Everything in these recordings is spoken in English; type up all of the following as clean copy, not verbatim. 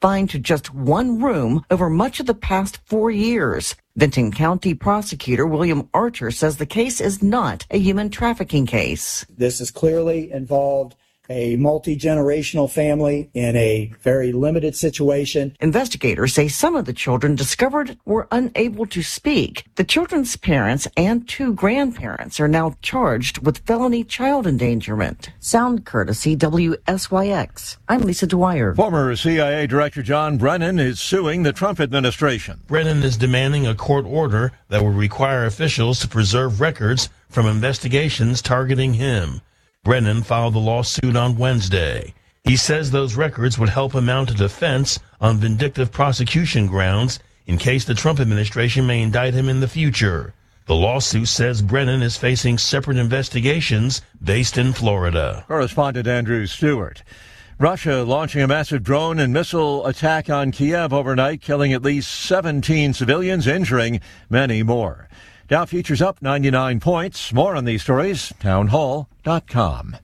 confined to just one room over much of the past 4 years. Vinton County Prosecutor William Archer says the case is not a human trafficking case. This is clearly involved a multi-generational family in a very limited situation. Investigators say some of the children discovered were unable to speak. The children's parents and 2 grandparents are now charged with felony child endangerment. Sound courtesy WSYX. I'm Lisa Dwyer. Former CIA Director John Brennan is suing the Trump administration. Brennan is demanding a court order that will require officials to preserve records from investigations targeting him. Brennan filed the lawsuit on Wednesday. He says those records would help him mount a defense on vindictive prosecution grounds in case the Trump administration may indict him in the future. The lawsuit says Brennan is facing separate investigations based in Florida. Correspondent Andrew Stewart. Russia launching a massive drone and missile attack on Kiev overnight, killing at least 17 civilians, injuring many more. Dow futures up 99 points. More on these stories, townhall.com.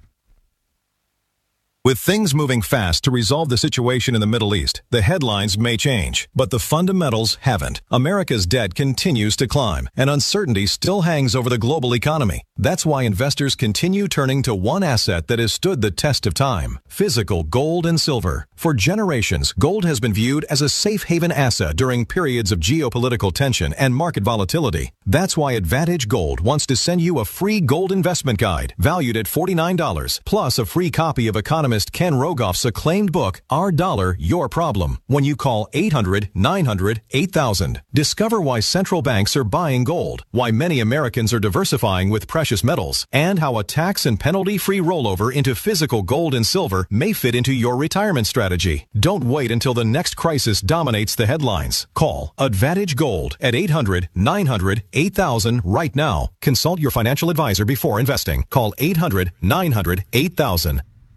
With things moving fast to resolve the situation in the Middle East, the headlines may change, but the fundamentals haven't. America's debt continues to climb, and uncertainty still hangs over the global economy. That's why investors continue turning to one asset that has stood the test of time: physical gold and silver. For generations, gold has been viewed as a safe haven asset during periods of geopolitical tension and market volatility. That's why Advantage Gold wants to send you a free gold investment guide valued at $49, plus a free copy of economist Ken Rogoff's acclaimed book, Our Dollar, Your Problem, when you call 800-900-8000. Discover why central banks are buying gold, why many Americans are diversifying with precious metals, and how a tax and penalty-free rollover into physical gold and silver may fit into your retirement strategy. Don't wait until the next crisis dominates the headlines. Call Advantage Gold at 800-900-8000 right now. Consult your financial advisor before investing. Call 800-900-8000.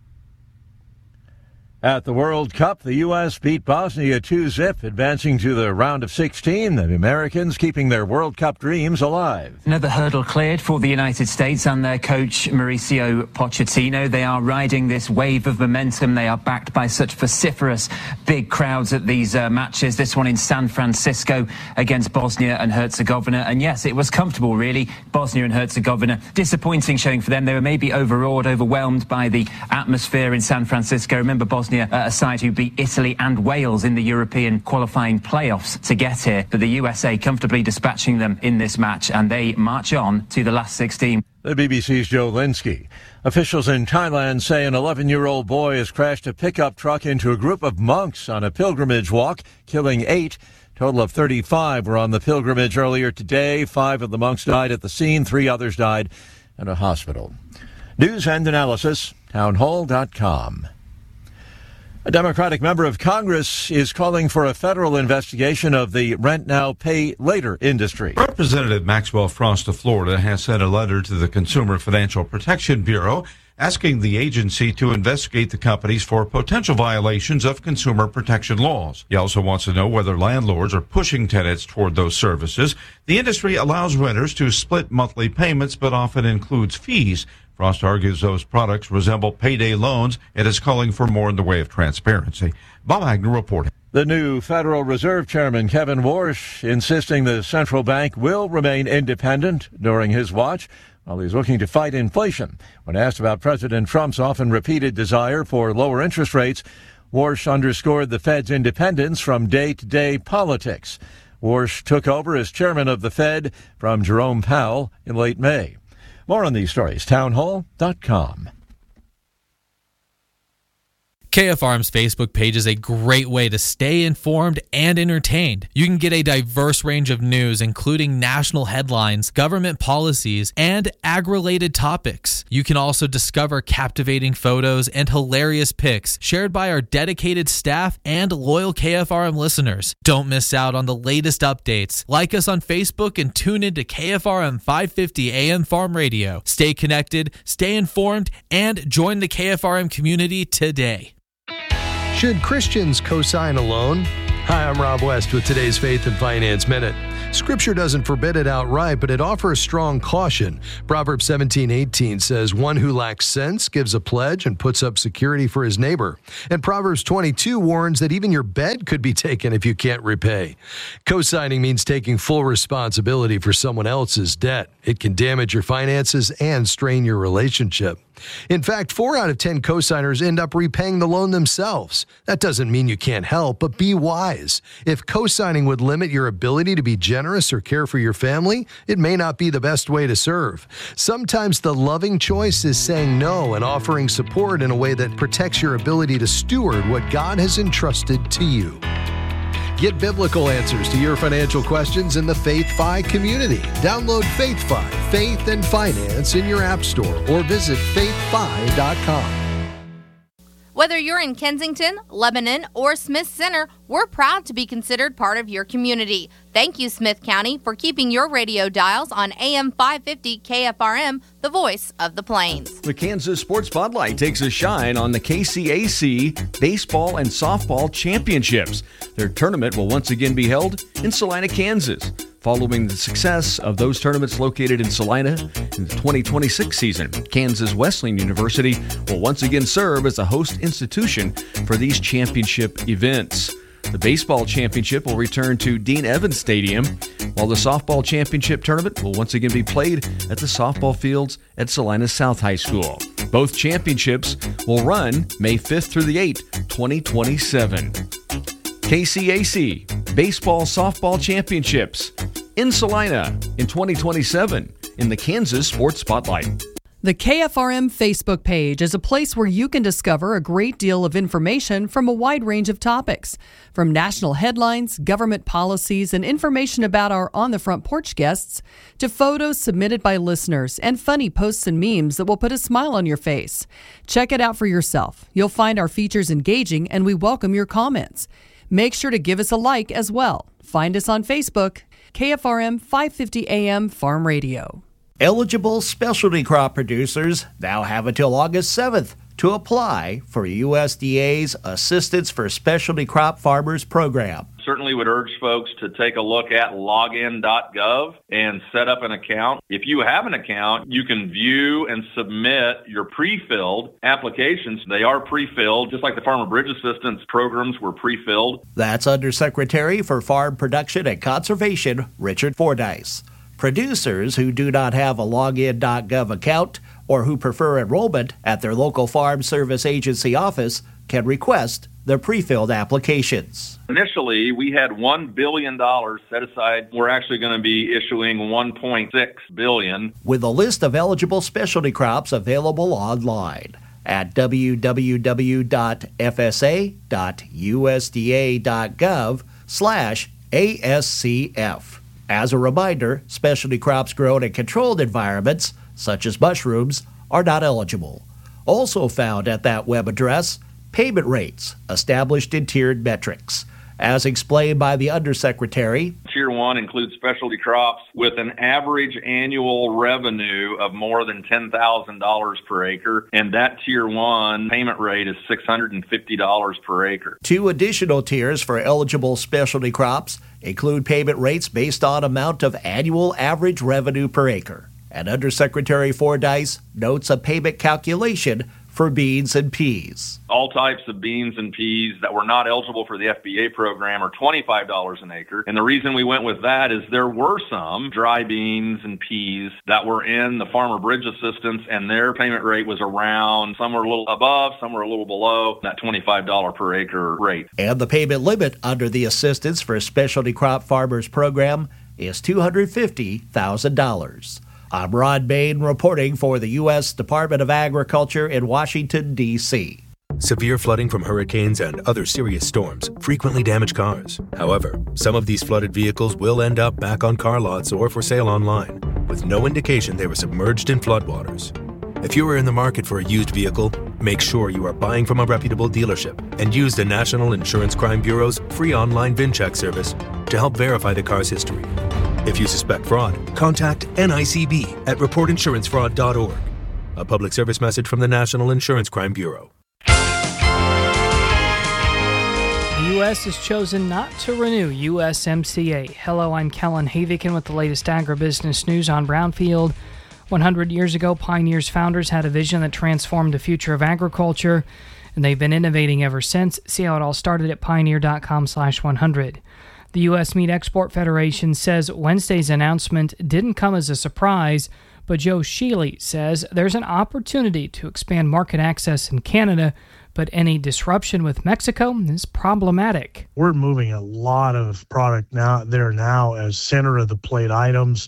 At the World Cup, the U.S. beat Bosnia 2-0, advancing to the round of 16. The Americans keeping their World Cup dreams alive. Another hurdle cleared for the United States and their coach Mauricio Pochettino. They are riding this wave of momentum. They are backed by such vociferous big crowds at these matches. This one in San Francisco against Bosnia and Herzegovina. And yes, it was comfortable, really. Bosnia and Herzegovina, disappointing showing for them. They were maybe overawed, overwhelmed by the atmosphere in San Francisco. Remember Bosnia, a side who beat Italy and Wales in the European qualifying playoffs to get here. But the USA comfortably dispatching them in this match, and they march on to the last 16. The BBC's Joe Linsky. Officials in Thailand say an 11-year-old boy has crashed a pickup truck into a group of monks on a pilgrimage walk, killing 8. Total of 35 were on the pilgrimage earlier today. 5 of the monks died at the scene. 3 others died at a hospital. News and analysis, townhall.com. A Democratic member of Congress is calling for a federal investigation of the rent now, pay later industry. Representative Maxwell Frost of Florida has sent a letter to the Consumer Financial Protection Bureau asking the agency to investigate the companies for potential violations of consumer protection laws. He also wants to know whether landlords are pushing tenants toward those services. The industry allows renters to split monthly payments, but often includes fees. Frost argues those products resemble payday loans and is calling for more in the way of transparency. Bob Agnew reporting. The new Federal Reserve Chairman Kevin Warsh insisting the central bank will remain independent during his watch while he's looking to fight inflation. When asked about President Trump's often repeated desire for lower interest rates, Warsh underscored the Fed's independence from day-to-day politics. Warsh took over as chairman of the Fed from Jerome Powell in late May. More on these stories, townhall.com. KFRM's Facebook page is a great way to stay informed and entertained. You can get a diverse range of news, including national headlines, government policies, and ag-related topics. You can also discover captivating photos and hilarious pics shared by our dedicated staff and loyal KFRM listeners. Don't miss out on the latest updates. Like us on Facebook and tune into KFRM 550 AM Farm Radio. Stay connected, stay informed, and join the KFRM community today. Should Christians co-sign a loan? Hi, I'm Rob West with today's Faith and Finance Minute. Scripture doesn't forbid it outright, but it offers strong caution. Proverbs 17:18 says, "One who lacks sense gives a pledge and puts up security for his neighbor." And Proverbs 22 warns that even your bed could be taken if you can't repay. Co-signing means taking full responsibility for someone else's debt. It can damage your finances and strain your relationship. In fact, 4 out of 10 co-signers end up repaying the loan themselves. That doesn't mean you can't help, but be wise. If co-signing would limit your ability to be generous or care for your family, it may not be the best way to serve. Sometimes the loving choice is saying no and offering support in a way that protects your ability to steward what God has entrusted to you. Get biblical answers to your financial questions in the Faith Fi community. Download Faith Fi, Faith and Finance in your app store or visit faithfi.com. Whether you're in Kensington, Lebanon, or Smith Center, we're proud to be considered part of your community. Thank you, Smith County, for keeping your radio dials on AM 550 KFRM, the voice of the Plains. The Kansas Sports Spotlight takes a shine on the KCAC Baseball and Softball Championships. Their tournament will once again be held in Salina, Kansas. Following the success of those tournaments located in Salina in the 2026 season, Kansas Wesleyan University will once again serve as a host institution for these championship events. The baseball championship will return to Dean Evans Stadium, while the softball championship tournament will once again be played at the softball fields at Salina South High School. Both championships will run May 5th through the 8th, 2027. KCAC Baseball Softball Championships in Salina in 2027 in the Kansas Sports Spotlight. The KFRM Facebook page is a place where you can discover a great deal of information from a wide range of topics, from national headlines, government policies, and information about our On the Front Porch guests, to photos submitted by listeners and funny posts and memes that will put a smile on your face. Check it out for yourself. You'll find our features engaging, and we welcome your comments. Make sure to give us a like as well. Find us on Facebook, KFRM 550 AM Farm Radio. Eligible specialty crop producers now have until August 7th to apply for USDA's Assistance for Specialty Crop Farmers program. Certainly would urge folks to take a look at login.gov and set up an account. If you have an account, you can view and submit your pre-filled applications. They are pre-filled, just like the Farmer Bridge Assistance programs were pre-filled. That's Undersecretary for Farm Production and Conservation, Richard Fordyce. Producers who do not have a login.gov account or who prefer enrollment at their local Farm Service Agency office can request the pre-filled applications. Initially, we had $1 billion set aside. We're actually going to be issuing $1.6 billion. With a list of eligible specialty crops available online at www.fsa.usda.gov/ASCF. As a reminder, specialty crops grown in controlled environments, such as mushrooms, are not eligible. Also found at that web address, payment rates established in tiered metrics. As explained by the Undersecretary, Tier 1 includes specialty crops with an average annual revenue of more than $10,000 per acre, and that Tier 1 payment rate is $650 per acre. 2 additional tiers for eligible specialty crops include payment rates based on amount of annual average revenue per acre. And Undersecretary Fordyce notes a payment calculation for beans and peas. All types of beans and peas that were not eligible for the FBA program are $25 an acre. And the reason we went with that is there were some dry beans and peas that were in the Farmer Bridge Assistance, and their payment rate was around, some were a little above, some were a little below that $25 per acre rate. And the payment limit under the Assistance for Specialty Crop Farmers program is $250,000. I'm Ron Bain reporting for the U.S. Department of Agriculture in Washington, D.C. Severe flooding from hurricanes and other serious storms frequently damage cars. However, some of these flooded vehicles will end up back on car lots or for sale online, with no indication they were submerged in floodwaters. If you are in the market for a used vehicle, make sure you are buying from a reputable dealership and use the National Insurance Crime Bureau's free online VIN check service to help verify the car's history. If you suspect fraud, contact NICB at reportinsurancefraud.org. A public service message from the National Insurance Crime Bureau. The U.S. has chosen not to renew USMCA. Hello, I'm Kellen Havikin with the latest agribusiness news on Brownfield. 100 years ago, Pioneer's founders had a vision that transformed the future of agriculture, and they've been innovating ever since. See how it all started at pioneer.com/100. The U.S. Meat Export Federation says Wednesday's announcement didn't come as a surprise, but Joe Shealy says there's an opportunity to expand market access in Canada, but any disruption with Mexico is problematic. We're moving a lot of product now as center of the plate items,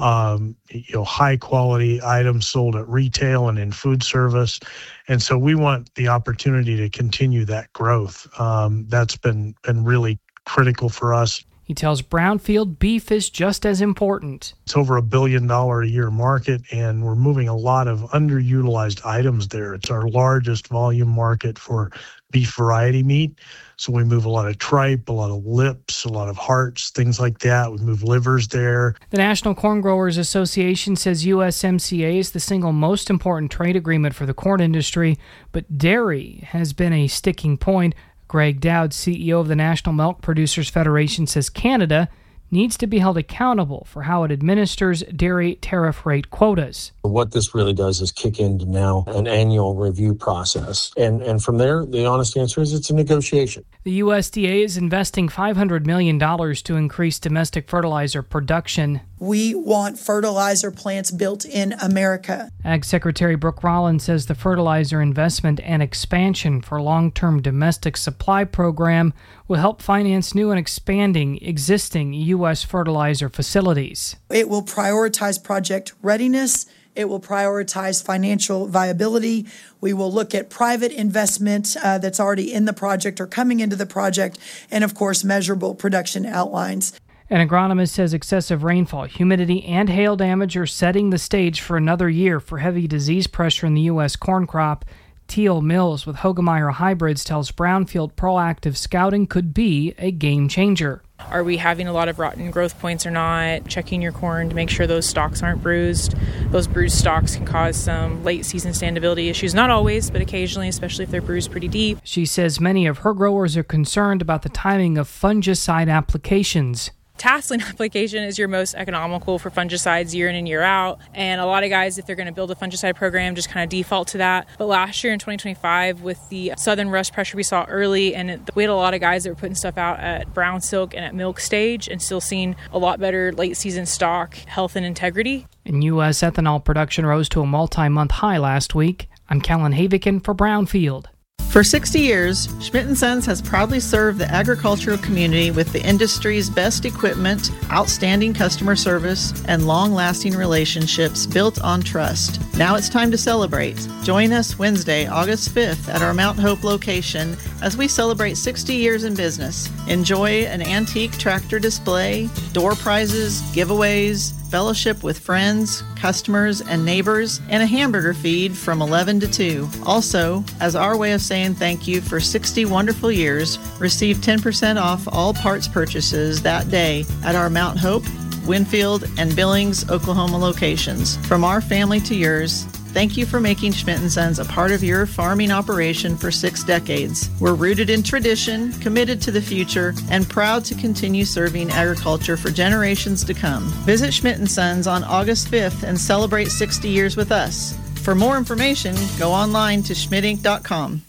high quality items sold at retail and in food service. And so we want the opportunity to continue that growth. That's been really critical for us. He tells Brownfield beef is just as important. It's over $1 billion a year market, and we're moving a lot of underutilized items there. It's our largest volume market for beef variety meat. So we move a lot of tripe, a lot of lips, a lot of hearts, things like that. We move livers there. The National Corn Growers Association says USMCA is the single most important trade agreement for the corn industry, but dairy has been a sticking point. Greg Dowd, CEO of the National Milk Producers Federation, says Canada needs to be held accountable for how it administers dairy tariff rate quotas. What this really does is kick into now an annual review process. And from there, the honest answer is it's a negotiation. The USDA is investing $500 million to increase domestic fertilizer production. We want fertilizer plants built in America. Ag Secretary Brooke Rollins says the fertilizer investment and expansion for long-term domestic supply program will help finance new and expanding existing U.S. fertilizer facilities. It will prioritize project readiness. It will prioritize financial viability. We will look at private investment that's already in the project or coming into the project, and of course, measurable production outlines. An agronomist says excessive rainfall, humidity, and hail damage are setting the stage for another year for heavy disease pressure in the U.S. corn crop. Teal Mills with Hogemeyer Hybrids tells Brownfield proactive scouting could be a game changer. Are we having a lot of rotten growth points or not? Checking your corn to make sure those stalks aren't bruised. Those bruised stalks can cause some late season standability issues. Not always, but occasionally, especially if they're bruised pretty deep. She says many of her growers are concerned about the timing of fungicide applications. Tasseling application is your most economical for fungicides year in and year out. And a lot of guys, if they're going to build a fungicide program, just kind of default to that. But last year in 2025, with the southern rust pressure we saw early, and we had a lot of guys that were putting stuff out at brown silk and at milk stage and still seeing a lot better late season stock health and integrity. And U.S. ethanol production rose to a multi-month high last week. I'm Kellen Havikin for Brownfield. For 60 years, Schmidt & Sons has proudly served the agricultural community with the industry's best equipment, outstanding customer service, and long-lasting relationships built on trust. Now it's time to celebrate. Join us Wednesday, August 5th at our Mount Hope location as we celebrate 60 years in business. Enjoy an antique tractor display, door prizes, giveaways, fellowship with friends, customers, and neighbors, and a hamburger feed from 11 to 2. Also, as our way of saying thank you for 60 wonderful years, receive 10% off all parts purchases that day at our Mount Hope, Winfield, and Billings, Oklahoma locations. From our family to yours, thank you for making Schmidt & Sons a part of your farming operation for 6 decades. We're rooted in tradition, committed to the future, and proud to continue serving agriculture for generations to come. Visit Schmidt & Sons on August 5th and celebrate 60 years with us. For more information, go online to schmidtinc.com.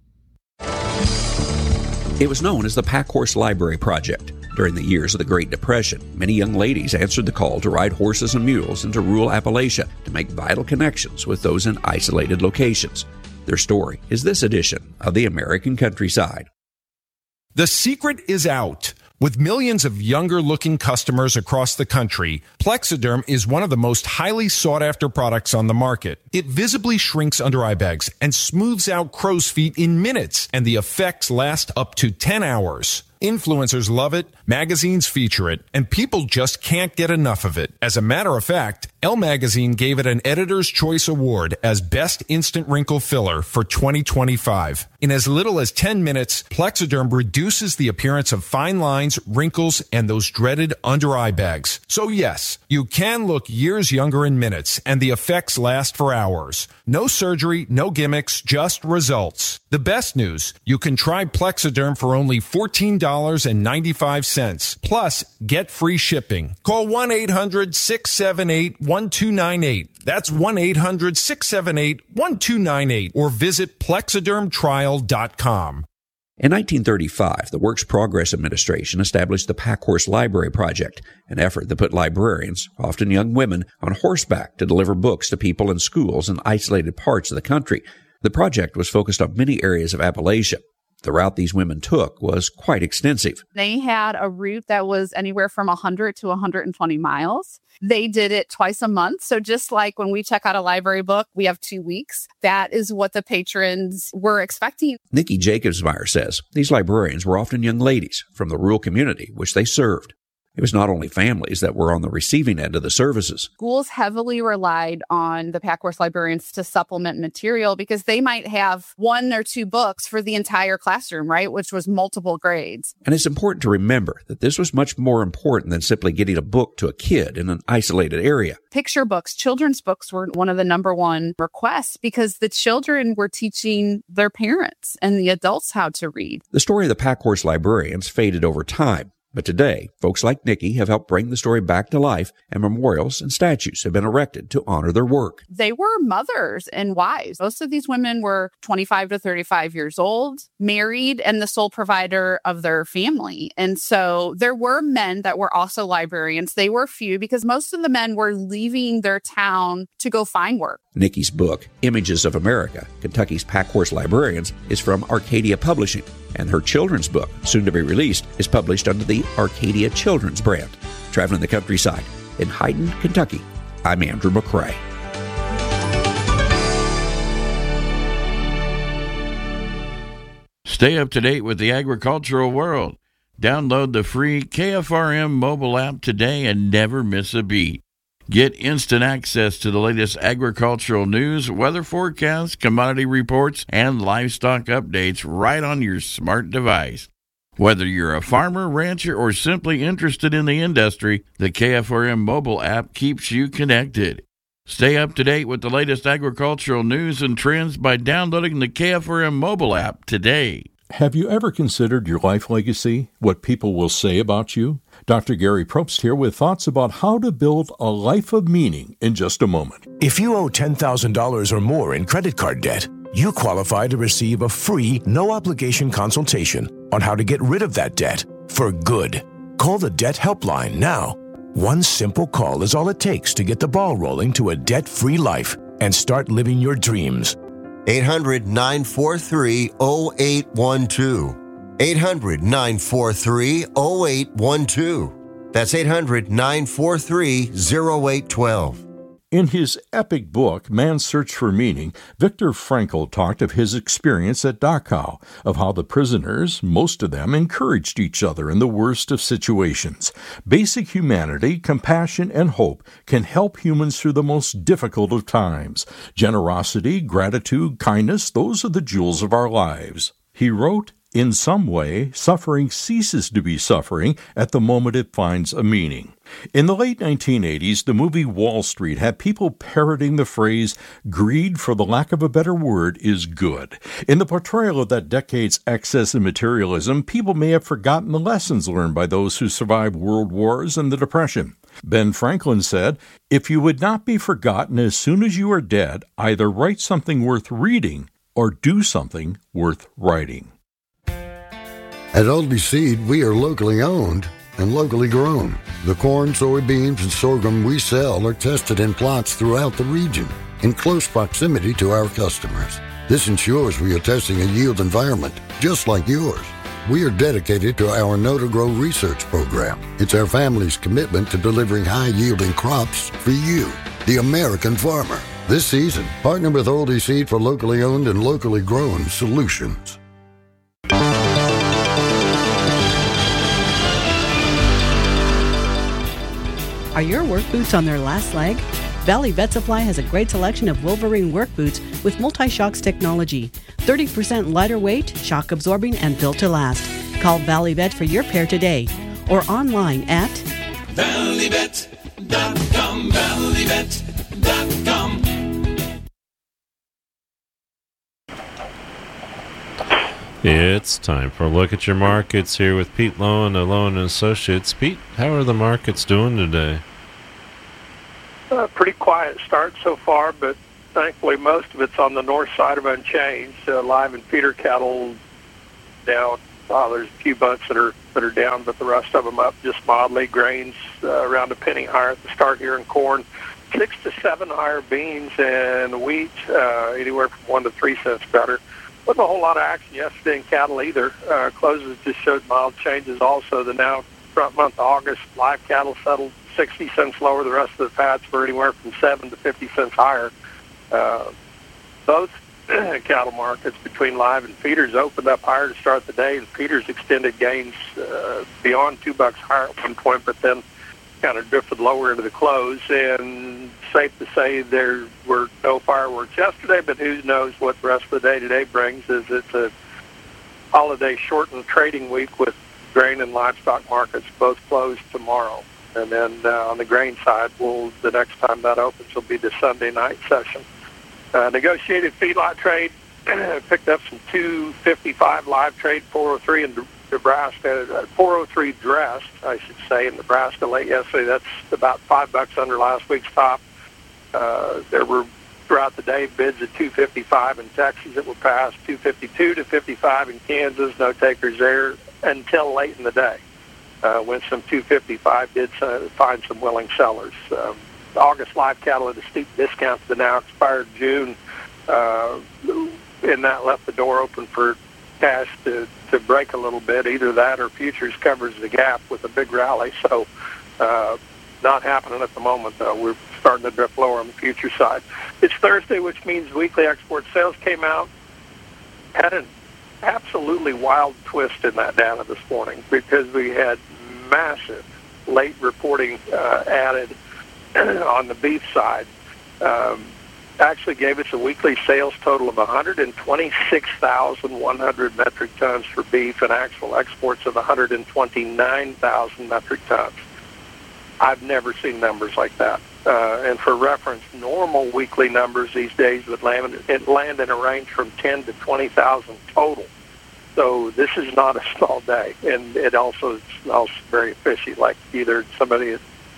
It was known as the Packhorse Library Project. During the years of the Great Depression, many young ladies answered the call to ride horses and mules into rural Appalachia to make vital connections with those in isolated locations. Their story is this edition of The American Countryside. The secret is out. With millions of younger-looking customers across the country, Plexiderm is one of the most highly sought-after products on the market. It visibly shrinks under eye bags and smooths out crow's feet in minutes, and the effects last up to 10 hours. Influencers love it, magazines feature it, and people just can't get enough of it. As a matter of fact, Elle Magazine gave it an Editor's Choice Award as Best Instant Wrinkle Filler for 2025. In as little as 10 minutes, Plexiderm reduces the appearance of fine lines, wrinkles, and those dreaded under-eye bags. So yes, you can look years younger in minutes, and the effects last for hours. No surgery, no gimmicks, just results. The best news, you can try Plexiderm for only $14.95. Plus, get free shipping. Call 1-800-678-1298. That's 1-800-678-1298. Or visit plexidermtrial.com. In 1935, the Works Progress Administration established the Packhorse Library Project, an effort that put librarians, often young women, on horseback to deliver books to people in schools in isolated parts of the country. The project was focused on many areas of Appalachia. The route these women took was quite extensive. They had a route that was anywhere from 100 to 120 miles. They did it twice a month. So just like when we check out a library book, we have 2 weeks. That is what the patrons were expecting. Nikki Jacobsmeyer says these librarians were often young ladies from the rural community which they served. It was not only families that were on the receiving end of the services. Schools heavily relied on the Packhorse librarians to supplement material because they might have 1 or 2 books for the entire classroom, right? Which was multiple grades. And it's important to remember that this was much more important than simply getting a book to a kid in an isolated area. Picture books, children's books were one of the number one requests because the children were teaching their parents and the adults how to read. The story of the Packhorse librarians faded over time. But today, folks like Nikki have helped bring the story back to life, and memorials and statues have been erected to honor their work. They were mothers and wives. Most of these women were 25 to 35 years old, married, and the sole provider of their family. And so there were men that were also librarians. They were few because most of the men were leaving their town to go find work. Nikki's book, Images of America, Kentucky's Packhorse Librarians, is from Arcadia Publishing, and her children's book, soon to be released, is published under the Arcadia Children's brand. Traveling the countryside in Hayden, Kentucky, I'm Andrew McCrae. Stay up to date with the agricultural world. Download the free KFRM mobile app today and never miss a beat. Get instant access to the latest agricultural news, weather forecasts, commodity reports, and livestock updates right on your smart device. Whether you're a farmer, rancher, or simply interested in the industry, the KFRM mobile app keeps you connected. Stay up to date with the latest agricultural news and trends by downloading the KFRM mobile app today. Have you ever considered your life legacy, what people will say about you? Dr. Gary Probst here with thoughts about how to build a life of meaning in just a moment. If you owe $10,000 or more in credit card debt, you qualify to receive a free, no-obligation consultation on how to get rid of that debt for good. Call the Debt Helpline now. One simple call is all it takes to get the ball rolling to a debt-free life and start living your dreams. 800-943-0812. 800-943-0812. That's 800-943-0812. In his epic book, Man's Search for Meaning, Viktor Frankl talked of his experience at Dachau, of how the prisoners, most of them, encouraged each other in the worst of situations. Basic humanity, compassion, and hope can help humans through the most difficult of times. Generosity, gratitude, kindness, those are the jewels of our lives. He wrote, "In some way, suffering ceases to be suffering at the moment it finds a meaning." In the late 1980s, the movie Wall Street had people parroting the phrase, "Greed, for the lack of a better word, is good." In the portrayal of that decade's excess in materialism, people may have forgotten the lessons learned by those who survived world wars and the Depression. Ben Franklin said, "If you would not be forgotten as soon as you are dead, either write something worth reading or do something worth writing." At Oldie Seed, we are locally owned and locally grown. The corn, soybeans, and sorghum we sell are tested in plots throughout the region in close proximity to our customers. This ensures we are testing a yield environment just like yours. We are dedicated to our Know to Grow research program. It's our family's commitment to delivering high-yielding crops for you, the American farmer. This season, partner with Oldie Seed for locally owned and locally grown solutions. Are your work boots on their last leg? Valley Vet Supply has a great selection of Wolverine work boots with multi-shocks technology. 30% lighter weight, shock absorbing, and built to last. Call Valley Vet for your pair today or online at ValleyVet.com, ValleyVet.com. It's time for a look at your markets here with Pete Lowen of Lowen & Associates. Pete, how are the markets doing today? Pretty quiet start so far, but thankfully most of it's on the north side of unchanged. Live and feeder cattle down. There's a few bunts that are down, but the rest of them up just mildly. Grains around a penny higher at the start here in corn. 6 to 7 higher beans, and wheat anywhere from 1 to 3 cents better. Wasn't a whole lot of action yesterday in cattle either. Closes just showed mild changes also. The now front month of August, live cattle settled 60 cents lower. The rest of the fats were anywhere from 7 to 50 cents higher. Both cattle markets between live and feeders opened up higher to start the day, and feeders extended gains beyond $2 higher at one point, but then kind of drifted lower into the close. And safe to say there were no fireworks yesterday, but who knows what the rest of the day today brings, as it's a holiday shortened trading week with grain and livestock markets both closed tomorrow. And then on the grain side, the next time that opens will be the Sunday night session. Negotiated feedlot trade picked up some 255 live trade, 403 in Nebraska, 403 dressed, I should say, in Nebraska late yesterday. That's about $5 under last week's top. There were throughout the day bids at 255 in Texas that were passed, 252 to 55 in Kansas. No takers there until late in the day. Went some 255, did find some willing sellers. August live cattle at a steep discount to the now expired June, and that left the door open for cash to break a little bit. Either that or futures covers the gap with a big rally. So not happening at the moment, though. We're starting to drift lower on the future side. It's Thursday, which means weekly export sales came out. Had an absolutely wild twist in that data this morning because we had massive late reporting added on the beef side. Actually gave us a weekly sales total of 126,100 metric tons for beef and actual exports of 129,000 metric tons. I've never seen numbers like that. And for reference, normal weekly numbers these days would land in a range from 10 to 20,000 total. So this is not a small day, and it also smells very fishy, like either somebody at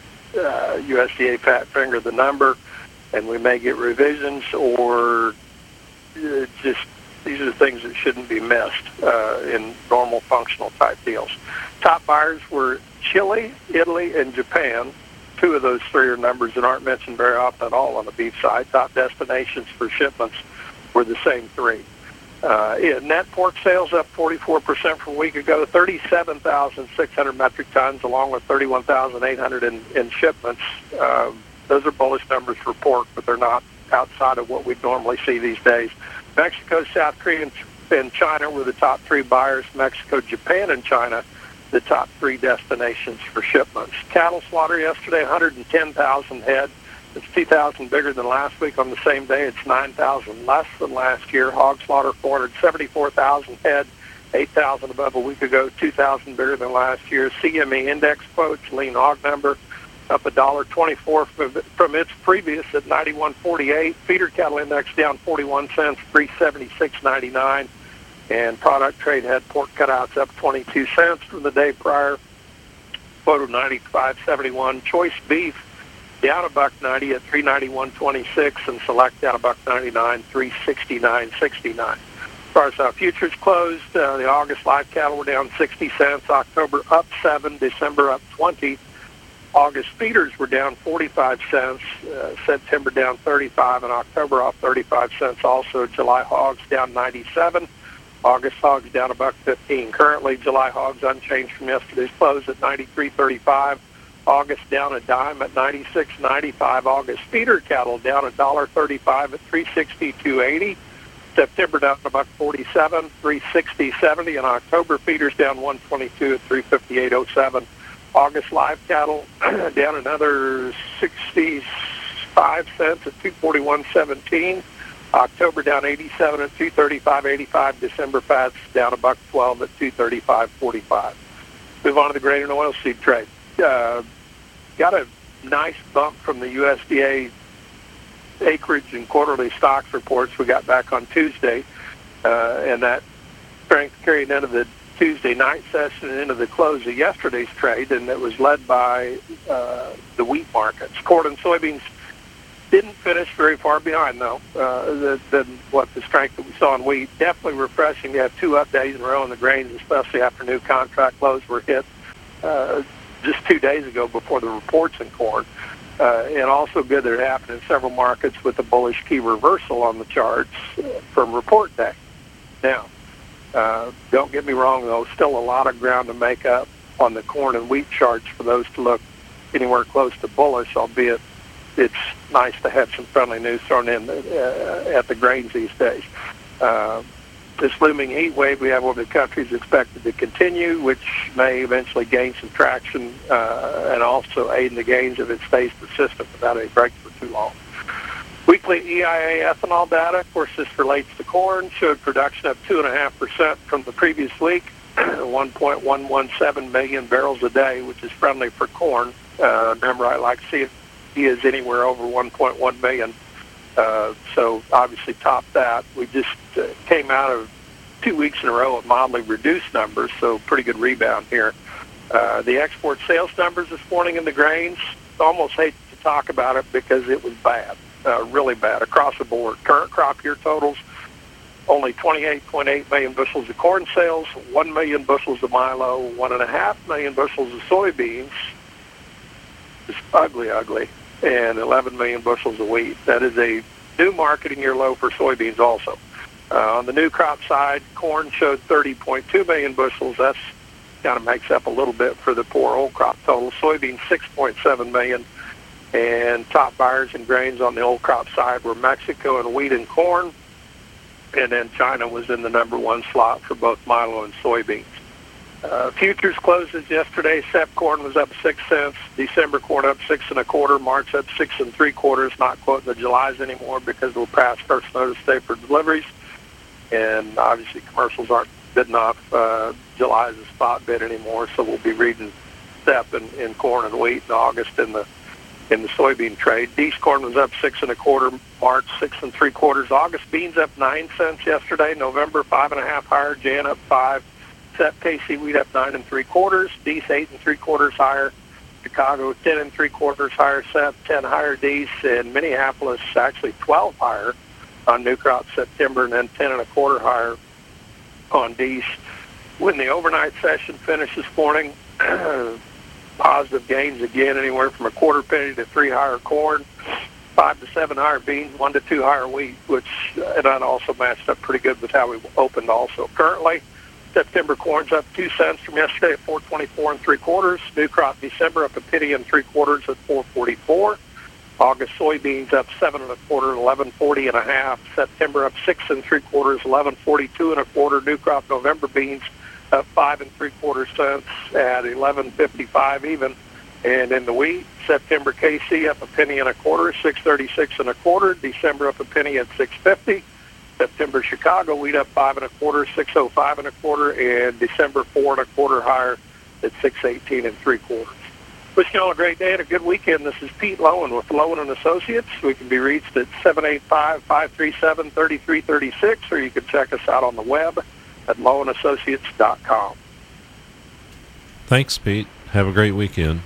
USDA fat finger the number, and we may get revisions, or just these are the things that shouldn't be missed in normal functional type deals. Top buyers were Chile, Italy, and Japan. 2 of those 3 are numbers that aren't mentioned very often at all on the beef side. Top destinations for shipments were the same 3. Net pork sales up 44% from a week ago, 37,600 metric tons, along with 31,800 in shipments. Those are bullish numbers for pork, but they're not outside of what we'd normally see these days. Mexico, South Korea, and China were the top 3 buyers. Mexico, Japan, and China, the top 3 destinations for shipments. Cattle slaughter yesterday, 110,000 head. It's 2,000 bigger than last week. On the same day, it's 9,000 less than last year. Hog slaughter, 474,000 head, 8,000 above a week ago, 2,000 bigger than last year. CME index quotes, lean hog number, up $1.24 from its previous at 91.48. Feeder cattle index down 41 cents, 376.99. And product trade had pork cutouts up 22 cents from the day prior. Photo 95.71. Choice beef down $1.90 at 391.26, and select down $1.99, 369.69. As far as how futures closed, the August live cattle were down 60 cents. October up 7, December up 20. August feeders were down 45 cents. September down 35, and October off 35 cents. Also, July hogs down 97. August hogs down $1.15. Currently, July hogs unchanged from yesterday's close at 93.35. August down a dime at 96.95. August feeder cattle down $1.35 at 362.80. September down $1.47, 360.70, and October feeders down 122 at 358.07. August live cattle down another 60 5 cents at $241.17. October down 87 at $235.85. December fats down $1.12 at $235.45. Move on to the grain and oilseed trade. Got a nice bump from the USDA acreage and quarterly stocks reports we got back on Tuesday, and that strength carried into the Tuesday night session and into the close of yesterday's trade, and it was led by the wheat markets. Corn and soybeans didn't finish very far behind, though, than what the strength that we saw in wheat. Definitely refreshing to have 2 up days in a row in the grains, especially after new contract lows were hit just 2 days ago before the reports in corn. And also good that it happened in several markets with a bullish key reversal on the charts from report day. Now, don't get me wrong, though, still a lot of ground to make up on the corn and wheat charts for those to look anywhere close to bullish, albeit it's nice to have some friendly news thrown in at the grains these days. This looming heat wave we have over the country is expected to continue, which may eventually gain some traction and also aid in the gains if it stays persistent without any breaks for too long. Weekly EIA ethanol data, of course this relates to corn, showed production up 2.5% from the previous week, 1.117 million barrels a day, which is friendly for corn. Remember, I like to see it is anywhere over 1.1 million. So obviously topped that. We just came out of 2 weeks in a row of mildly reduced numbers, so pretty good rebound here. The export sales numbers this morning in the grains, almost hate to talk about it because it was bad, really bad across the board. Current crop year totals, only 28.8 million bushels of corn sales, 1 million bushels of milo, 1.5 million bushels of soybeans, just ugly, and 11 million bushels of wheat. That is a new marketing year low for soybeans also. On the new crop side, corn showed 30.2 million bushels. That's kind of makes up a little bit for the poor old crop total. Soybeans, 6.7 million. And top buyers in grains on the old crop side were Mexico and wheat and corn. And then China was in the number one slot for both milo and soybeans. Futures closes yesterday. Sep corn was up 6 cents. December corn up 6 1/4. March up 6 3/4. Not quoting the Julys anymore because we'll pass first notice day for deliveries. And obviously commercials aren't bidding off July as a spot bid anymore, so we'll be reading Sep in corn and wheat in August in the soybean trade. Dees corn was up 6 1/4. March 6 3/4. August beans up 9 cents yesterday. November 5.5 higher. Jan up 5. Sep KC wheat up 9 3/4. Dees 8 3/4 higher. Chicago 10 3/4 higher. Sep 10 higher. Dees and Minneapolis actually 12 higher on new crop September, and then 10 1/4 higher on Dees. When the overnight session finished this morning, positive gains again, anywhere from 1/4 penny to 3 higher corn, 5 to 7 higher beans, 1 to 2 higher wheat, which and that also matched up pretty good with how we opened also. Currently, September corn's up 2 cents from yesterday at 4.24 3/4. New crop December up 1 penny 3/4 at 4.44. August soybeans up 7 1/4, 11.40 1/2. September up 6 3/4, 11.42 1/4. New crop November beans up 5 3/4 cents at 11.55 even. And in the wheat, September KC up 1 penny 1/4, 6.36 1/4. December up 1 penny at 6.50. September Chicago wheat up 5 1/4, 6.05 1/4, and December 4 1/4 higher at 6.18 3/4. Wishing you all a great day and a good weekend. This is Pete Lowen with Lowen & Associates. We can be reached at 785-537-3336, or you can check us out on the web at lowanassociates.com. Thanks, Pete. Have a great weekend.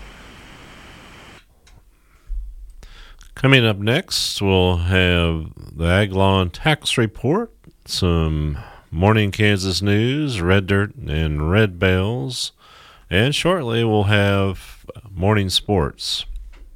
Coming up next, we'll have the Ag Law and Tax Report, some Morning Kansas News, Red Dirt and Red Bales, and shortly we'll have Morning Sports.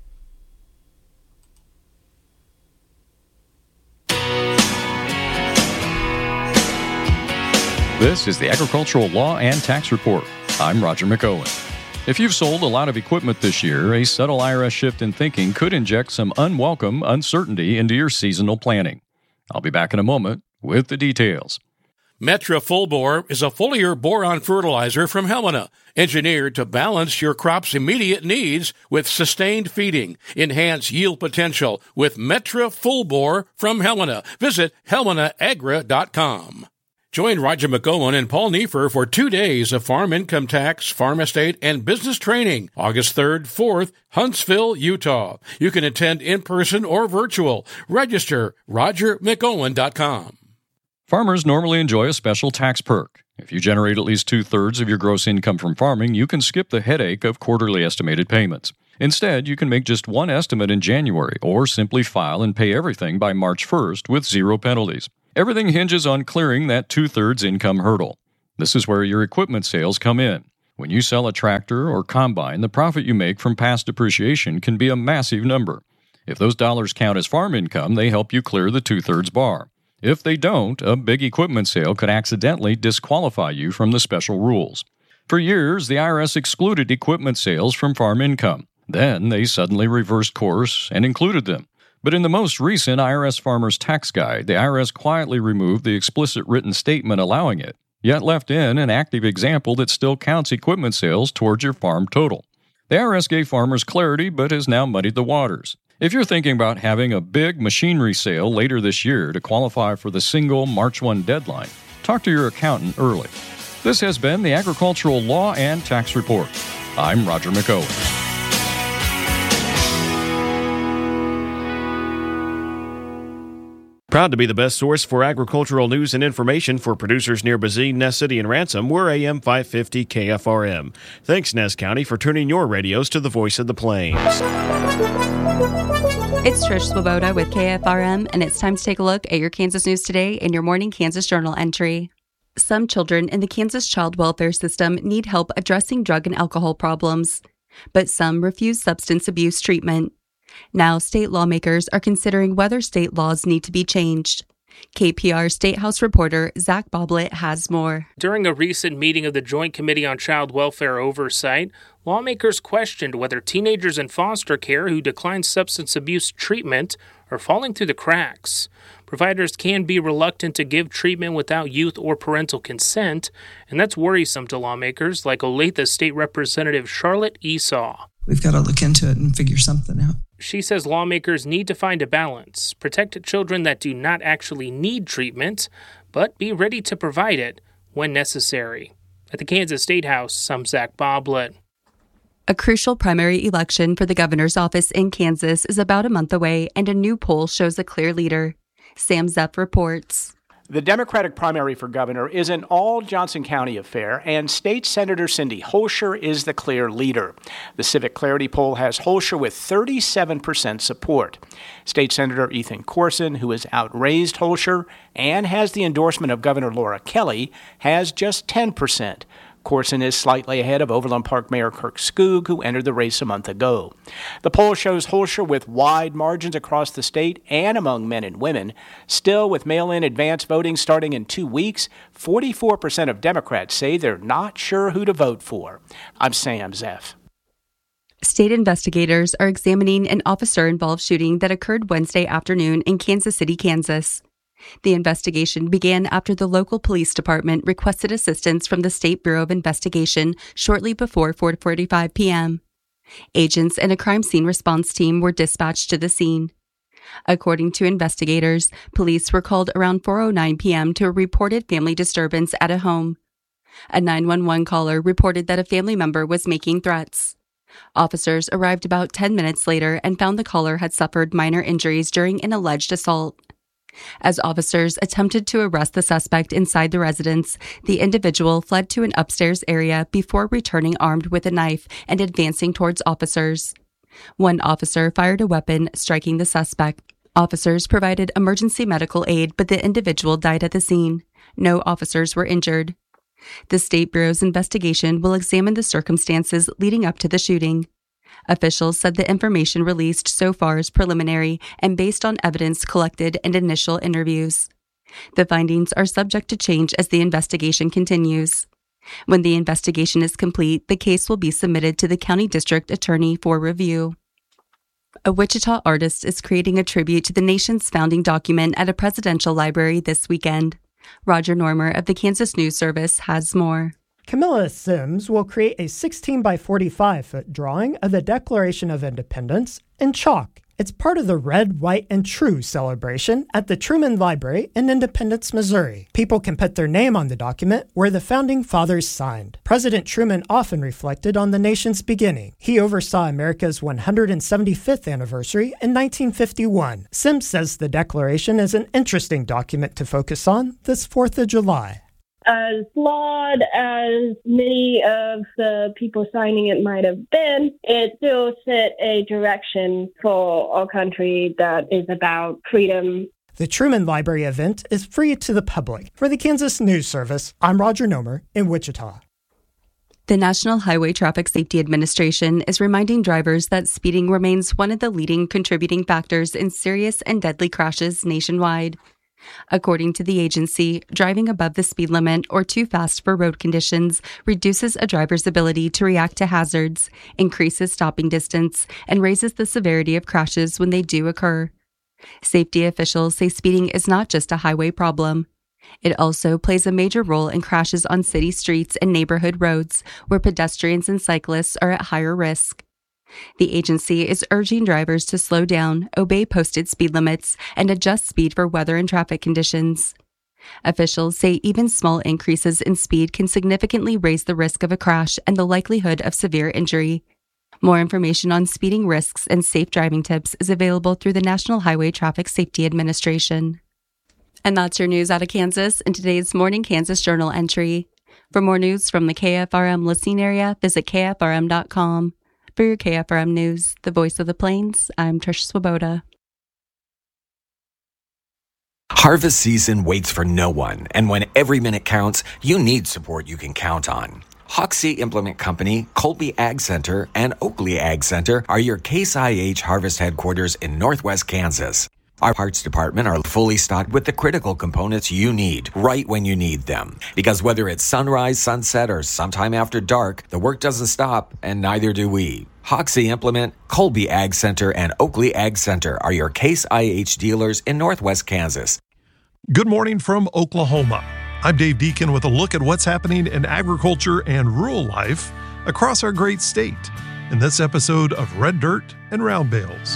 This is the Agricultural Law and Tax Report. I'm Roger McOwen. If you've sold a lot of equipment this year, a subtle IRS shift in thinking could inject some unwelcome uncertainty into your seasonal planning. I'll be back in a moment with the details. Metra Full Bore is a foliar boron fertilizer from Helena, engineered to balance your crop's immediate needs with sustained feeding. Enhance yield potential with Metra Full Bore from Helena. Visit HelenaAgra.com. Join Roger McOwen and Paul Neiffer for 2 days of farm income tax, farm estate, and business training, August 3rd, 4th, Huntsville, Utah. You can attend in person or virtual. Register RogerMcOwen.com. Farmers normally enjoy a special tax perk. If you generate at least 2/3 of your gross income from farming, you can skip the headache of quarterly estimated payments. Instead, you can make just one estimate in January or simply file and pay everything by March 1st with 0 penalties. Everything hinges on clearing that 2/3 income hurdle. This is where your equipment sales come in. When you sell a tractor or combine, the profit you make from past depreciation can be a massive number. If those dollars count as farm income, they help you clear the 2/3 bar. If they don't, a big equipment sale could accidentally disqualify you from the special rules. For years, the IRS excluded equipment sales from farm income. Then they suddenly reversed course and included them. But in the most recent IRS Farmer's Tax Guide, the IRS quietly removed the explicit written statement allowing it, yet left in an active example that still counts equipment sales towards your farm total. The IRS gave farmers clarity, but has now muddied the waters. If you're thinking about having a big machinery sale later this year to qualify for the single March 1 deadline, talk to your accountant early. This has been the Agricultural Law and Tax Report. I'm Roger McOwen. Proud to be the best source for agricultural news and information for producers near Bazine, Ness City, and Ransom. We're AM 550 KFRM. Thanks, Ness County, for tuning your radios to the voice of the plains. It's Trish Swoboda with KFRM, and it's time to take a look at your Kansas news today in your Morning Kansas Journal entry. Some children in the Kansas child welfare system need help addressing drug and alcohol problems, but some refuse substance abuse treatment. Now, state lawmakers are considering whether state laws need to be changed. KPR State House reporter Zach Boblet has more. During a recent meeting of the Joint Committee on Child Welfare Oversight, lawmakers questioned whether teenagers in foster care who decline substance abuse treatment are falling through the cracks. Providers can be reluctant to give treatment without youth or parental consent, and that's worrisome to lawmakers like Olathe State Representative Charlotte Esau. We've got to look into it and figure something out. She says lawmakers need to find a balance, protect children that do not actually need treatment, but be ready to provide it when necessary. At the Kansas State House, I'm Zach Boblet. A crucial primary election for the governor's office in Kansas is about a month away, and a new poll shows a clear leader. Sam Zeff reports. The Democratic primary for governor is an all-Johnson County affair, and State Senator Cindy Holscher is the clear leader. The Civic Clarity poll has Holscher with 37% support. State Senator Ethan Corson, who has outraised Holscher and has the endorsement of Governor Laura Kelly, has just 10%. Corson is slightly ahead of Overland Park Mayor Kirk Skoog, who entered the race a month ago. The poll shows Holscher with wide margins across the state and among men and women. Still, with mail-in advance voting starting in 2 weeks, 44% of Democrats say they're not sure who to vote for. I'm Sam Zeff. State investigators are examining an officer-involved shooting that occurred Wednesday afternoon in Kansas City, Kansas. The investigation began after the local police department requested assistance from the State Bureau of Investigation shortly before 4:45 p.m. Agents and a crime scene response team were dispatched to the scene. According to investigators, police were called around 4:09 p.m. to a reported family disturbance at a home. A 911 caller reported that a family member was making threats. Officers arrived about 10 minutes later and found the caller had suffered minor injuries during an alleged assault. As officers attempted to arrest the suspect inside the residence, the individual fled to an upstairs area before returning armed with a knife and advancing towards officers. One officer fired a weapon, striking the suspect. Officers provided emergency medical aid, but the individual died at the scene. No officers were injured. The State Bureau's investigation will examine the circumstances leading up to the shooting. Officials said the information released so far is preliminary and based on evidence collected and initial interviews. The findings are subject to change as the investigation continues. When the investigation is complete, the case will be submitted to the county district attorney for review. A Wichita artist is creating a tribute to the nation's founding document at a presidential library this weekend. Roger Normer of the Kansas News Service has more. Camilla Sims will create a 16 by 45-foot drawing of the Declaration of Independence in chalk. It's part of the Red, White, and True celebration at the Truman Library in Independence, Missouri. People can put their name on the document where the Founding Fathers signed. President Truman often reflected on the nation's beginning. He oversaw America's 175th anniversary in 1951. Sims says the Declaration is an interesting document to focus on this 4th of July. As flawed as many of the people signing it might have been, it still set a direction for our country that is about freedom. The Truman Library event is free to the public. For the Kansas News Service, I'm Roger Nomer in Wichita. The National Highway Traffic Safety Administration is reminding drivers that speeding remains one of the leading contributing factors in serious and deadly crashes nationwide. According to the agency, driving above the speed limit or too fast for road conditions reduces a driver's ability to react to hazards, increases stopping distance, and raises the severity of crashes when they do occur. Safety officials say speeding is not just a highway problem. It also plays a major role in crashes on city streets and neighborhood roads, where pedestrians and cyclists are at higher risk. The agency is urging drivers to slow down, obey posted speed limits, and adjust speed for weather and traffic conditions. Officials say even small increases in speed can significantly raise the risk of a crash and the likelihood of severe injury. More information on speeding risks and safe driving tips is available through the National Highway Traffic Safety Administration. And that's your news out of Kansas in today's Morning Kansas Journal entry. For more news from the KFRM listening area, visit KFRM.com. For your KFRM News, the voice of the Plains, I'm Trish Swoboda. Harvest season waits for no one, and when every minute counts, you need support you can count on. Hoxie Implement Company, Colby Ag Center, and Oakley Ag Center are your Case IH harvest headquarters in Northwest Kansas. Our parts department are fully stocked with the critical components you need right when you need them. Because whether it's sunrise, sunset, or sometime after dark, the work doesn't stop, and neither do we. Hoxie Implement, Colby Ag Center, and Oakley Ag Center are your Case IH dealers in Northwest Kansas. Good morning from Oklahoma. I'm Dave Deacon with a look at what's happening in agriculture and rural life across our great state in this episode of Red Dirt and Round Bales.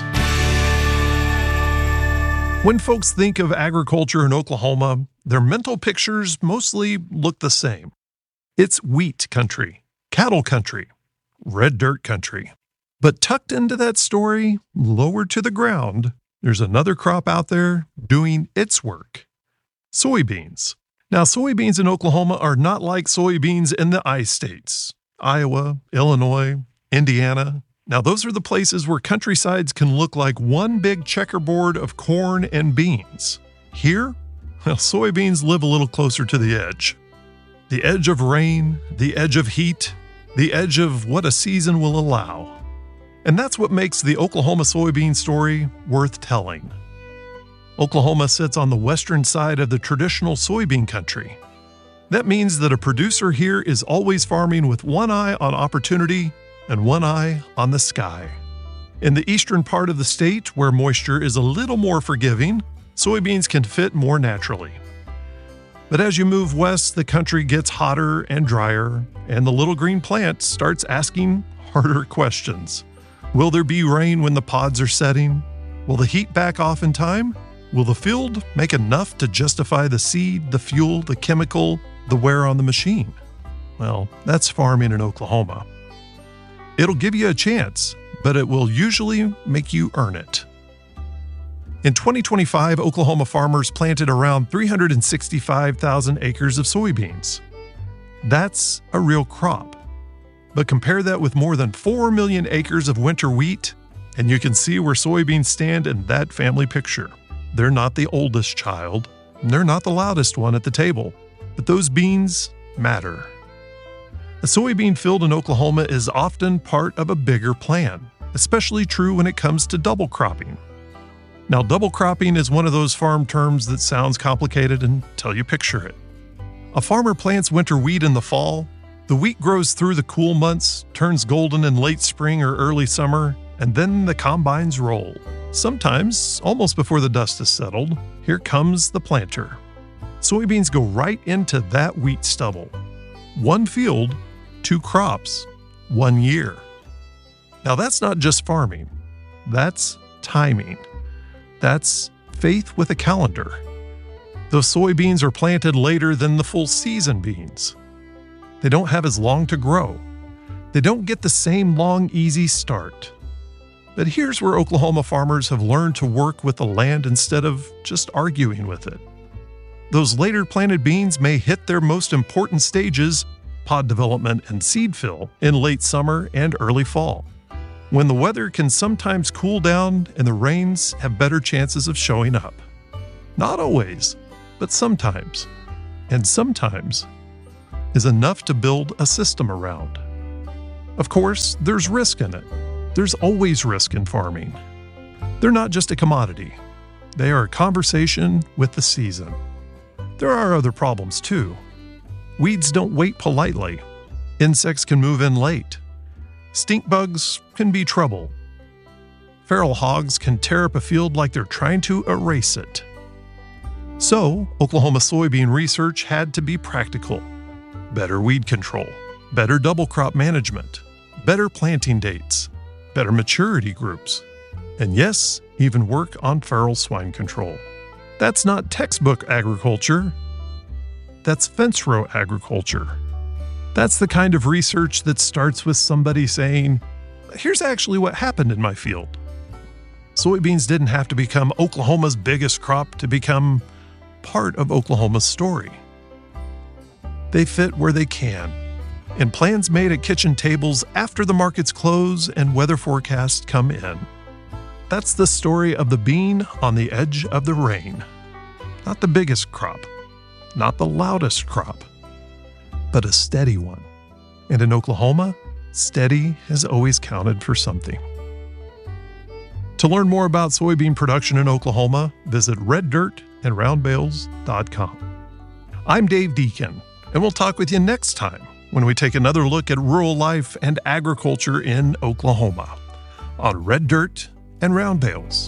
When folks think of agriculture in Oklahoma, their mental pictures mostly look the same. It's wheat country, cattle country, red dirt country. But tucked into that story, lower to the ground, there's another crop out there doing its work. Soybeans. Now, soybeans in Oklahoma are not like soybeans in the I states. Iowa, Illinois, Indiana. Now, those are the places where countrysides can look like one big checkerboard of corn and beans. Here, well, soybeans live a little closer to the edge. The edge of rain, the edge of heat, the edge of what a season will allow. And that's what makes the Oklahoma soybean story worth telling. Oklahoma sits on the western side of the traditional soybean country. That means that a producer here is always farming with one eye on opportunity and one eye on the sky. In the eastern part of the state, where moisture is a little more forgiving, soybeans can fit more naturally. But as you move west, the country gets hotter and drier, and the little green plant starts asking harder questions. Will there be rain when the pods are setting? Will the heat back off in time? Will the field make enough to justify the seed, the fuel, the chemical, the wear on the machine? Well, that's farming in Oklahoma. It'll give you a chance, but it will usually make you earn it. In 2025, Oklahoma farmers planted around 365,000 acres of soybeans. That's a real crop. But compare that with more than 4 million acres of winter wheat, and you can see where soybeans stand in that family picture. They're not the oldest child, and they're not the loudest one at the table, but those beans matter. A soybean field in Oklahoma is often part of a bigger plan, especially true when it comes to double cropping. Now, double cropping is one of those farm terms that sounds complicated until you picture it. A farmer plants winter wheat in the fall. The wheat grows through the cool months, turns golden in late spring or early summer, and then the combines roll. Sometimes, almost before the dust is settled, here comes the planter. Soybeans go right into that wheat stubble. One field, 2 crops, 1 year. Now that's not just farming. That's timing. That's faith with a calendar. Those soybeans are planted later than the full season beans. They don't have as long to grow. They don't get the same long, easy start. But here's where Oklahoma farmers have learned to work with the land instead of just arguing with it. Those later planted beans may hit their most important stages, pod development and seed fill, in late summer and early fall, when the weather can sometimes cool down and the rains have better chances of showing up. Not always, but sometimes. And sometimes is enough to build a system around. Of course, there's risk in it. There's always risk in farming. They're not just a commodity. They are a conversation with the season. There are other problems too. Weeds don't wait politely. Insects can move in late. Stink bugs can be trouble. Feral hogs can tear up a field like they're trying to erase it. So, Oklahoma soybean research had to be practical. Better weed control, better double crop management, better planting dates, better maturity groups, and yes, even work on feral swine control. That's not textbook agriculture. That's fence row agriculture. That's the kind of research that starts with somebody saying, here's actually what happened in my field. Soybeans didn't have to become Oklahoma's biggest crop to become part of Oklahoma's story. They fit where they can, and plans made at kitchen tables after the markets close and weather forecasts come in. That's the story of the bean on the edge of the rain. Not the biggest crop, not the loudest crop, but a steady one. And in Oklahoma, steady has always counted for something. To learn more about soybean production in Oklahoma, visit reddirtandroundbales.com. I'm Dave Deacon, and we'll talk with you next time when we take another look at rural life and agriculture in Oklahoma on Red Dirt and Round Bales.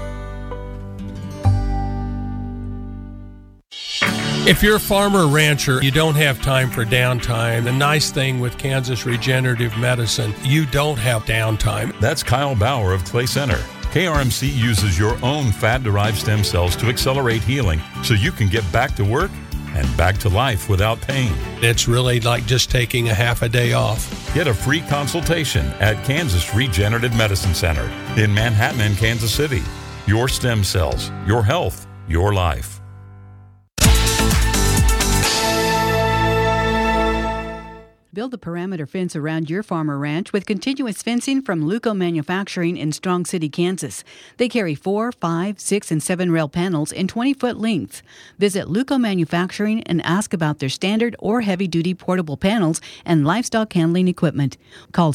If you're a farmer or rancher, you don't have time for downtime. The nice thing with Kansas Regenerative Medicine, you don't have downtime. That's Kyle Bauer of Clay Center. KRMC uses your own fat-derived stem cells to accelerate healing so you can get back to work and back to life without pain. It's really like just taking a half a day off. Get a free consultation at Kansas Regenerative Medicine Center in Manhattan and Kansas City. Your stem cells, your health, your life. Build a perimeter fence around your farm or ranch with continuous fencing from Luco Manufacturing in Strong City, Kansas. They carry 4, 5, 6, and 7 rail panels in 20-foot length. Visit Luco Manufacturing and ask about their standard or heavy-duty portable panels and livestock handling equipment. Call